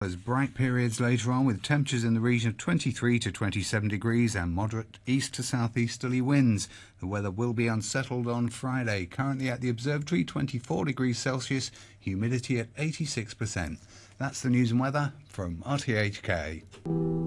There's bright periods later on with temperatures in the region of 23 to 27 degrees and moderate east to southeasterly winds. The weather will be unsettled on Friday. Currently at the observatory, 24 degrees Celsius, humidity at 86%. That's the news and weather from RTHK.